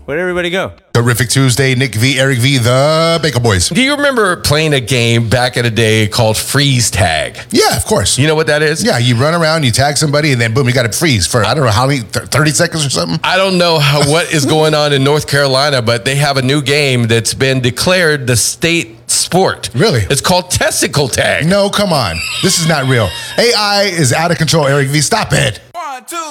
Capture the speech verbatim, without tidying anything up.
Where'd everybody go? Terrific Tuesday, Nick V, Eric V, the Baker Boys. Do you remember playing a game back in the day called freeze tag? Yeah, of course. You know what that is? Yeah, you run around, you tag somebody, and then boom, you got to freeze for, I don't know how many, thirty seconds or something? I don't know how, what is going on in North Carolina, but they have a new game that's been declared the state sport. Really? It's called testicle tag. No, come on. This is not real. A I is out of control, Eric V. Stop it. One, two.